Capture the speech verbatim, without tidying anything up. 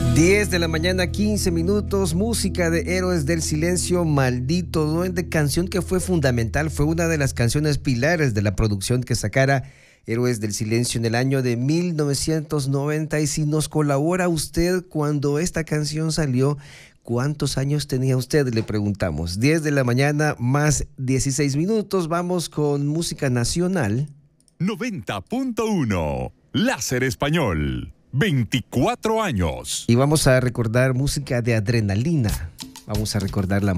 diez de la mañana, quince minutos, música de Héroes del Silencio, Maldito Duende, canción que fue fundamental, fue una de las canciones pilares de la producción que sacara Héroes del Silencio en el año de mil novecientos noventa. Y si nos colabora usted cuando esta canción salió, ¿cuántos años tenía usted? Le preguntamos. diez de la mañana más dieciséis minutos, vamos con música nacional. noventa punto uno, Láser Español. veinticuatro años. Y vamos a recordar música de Adrenalina. Vamos a recordar la